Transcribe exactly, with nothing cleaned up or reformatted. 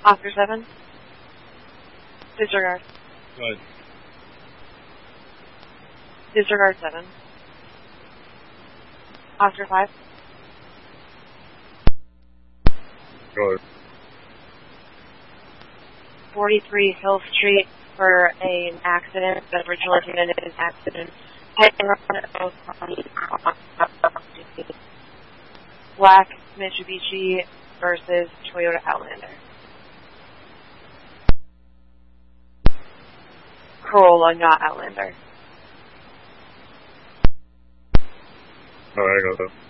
Oscar seven. Disregard. Go ahead. Disregard seven. Oscar five. Go ahead. forty-three Hill Street for a, an accident, the original attendant in an accident. Black Mitsubishi versus Toyota Outlander. Corolla, not Outlander. Alright, I got that.